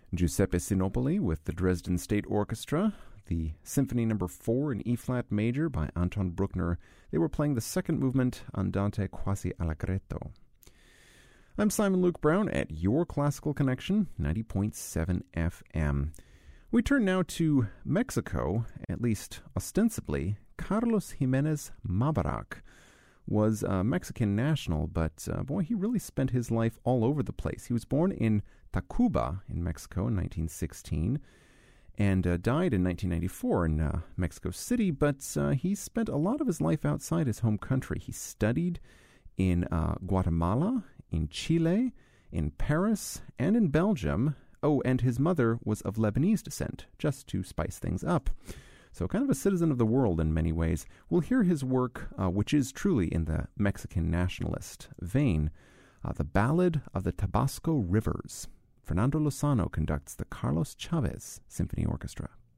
Giuseppe Sinopoli with the Dresden State Orchestra, the Symphony No. 4 in E-flat major by Anton Bruckner. They were playing the second movement, Andante quasi allegretto. I'm Simon Luke Brown at Your Classical Connection, 90.7 FM. We turn now to Mexico, at least ostensibly. Carlos Jimenez Mabarak was a Mexican national, but he really spent his life all over the place. He was born in Tacuba in Mexico in 1916 and died in 1994 in Mexico City, but he spent a lot of his life outside his home country. He studied in Guatemala, in Chile, in Paris, and in Belgium. Oh, and his mother was of Lebanese descent, just to spice things up. So kind of a citizen of the world in many ways. We'll hear his work, which is truly in the Mexican nationalist vein, the Ballad of the Tabasco Rivers. Fernando Lozano conducts the Carlos Chavez Symphony Orchestra.